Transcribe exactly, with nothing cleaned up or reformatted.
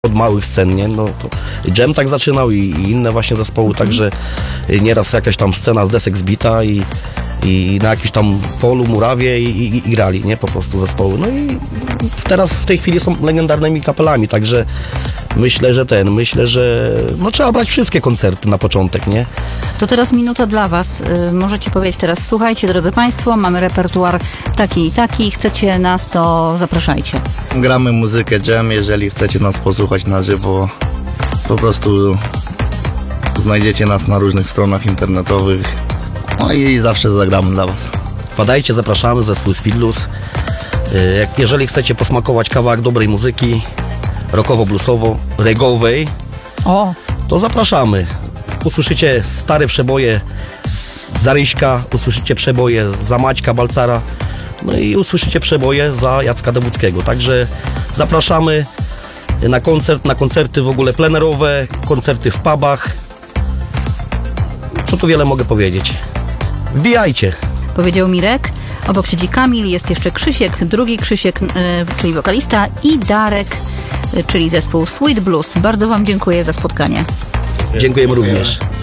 od małych scen, nie? No, to Dżem tak zaczynał i, i inne właśnie zespoły, także nieraz jakaś tam scena z desek zbita i, i na jakimś tam polu, murawie i, i, i grali, nie? Po prostu zespoły. No i teraz w tej chwili są legendarnymi kapelami, także myślę, że ten, myślę, że no trzeba brać wszystkie koncerty na początek, nie? To teraz minuta dla Was. Y, możecie powiedzieć teraz, słuchajcie, drodzy Państwo, mamy repertuar taki i taki, chcecie nas, to zapraszajcie. Gramy muzykę Dżem, jeżeli chcecie nas posłuchać na żywo, po prostu znajdziecie nas na różnych stronach internetowych, no i zawsze zagramy dla Was. Wpadajcie, zapraszamy, zespół Speedlus. Y, jak, jeżeli chcecie posmakować kawałek dobrej muzyki, rockowo-bluesowo, reggae'owej, O, to zapraszamy. Usłyszycie stare przeboje z Zaryśka, usłyszycie przeboje za Maćka Balcara, no i usłyszycie przeboje za Jacka Dowódzkiego. Także zapraszamy na koncert, na koncerty w ogóle plenerowe, koncerty w pubach. Co tu wiele mogę powiedzieć. Wbijajcie. powiedział Mirek. Obok siedzi Kamil, jest jeszcze Krzysiek, drugi Krzysiek, y, czyli wokalista, i Darek, y, czyli zespół Sweet Blues. Bardzo Wam dziękuję za spotkanie. Dziękujemy również.